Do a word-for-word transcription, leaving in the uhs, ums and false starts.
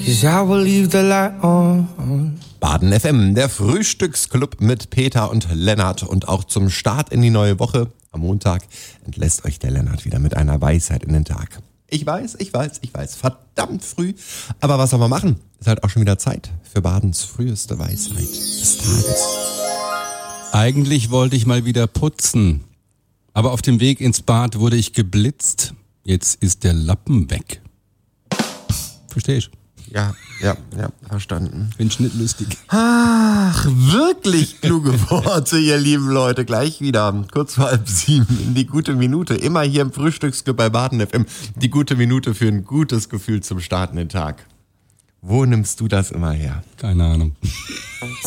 'cause I will leave the light on. Baden F M, der Frühstücksclub mit Peter und Lennart. Und auch zum Start in die neue Woche am Montag entlässt euch der Lennart wieder mit einer Weisheit in den Tag. Ich weiß, ich weiß, ich weiß, verdammt früh. Aber was soll man machen? Ist halt auch schon wieder Zeit für Badens früheste Weisheit des Tages. Eigentlich wollte ich mal wieder putzen. Aber auf dem Weg ins Bad wurde ich geblitzt. Jetzt ist der Lappen weg. Verstehst du? Ja, ja, ja, verstanden. Find's nicht lustig. Ach, wirklich kluge Worte, ihr lieben Leute. Gleich wieder, kurz vor halb sieben, in die gute Minute. Immer hier im Frühstücksclub bei Baden F M. Die gute Minute für ein gutes Gefühl zum Start in den Tag. Wo nimmst du das immer her? Keine Ahnung.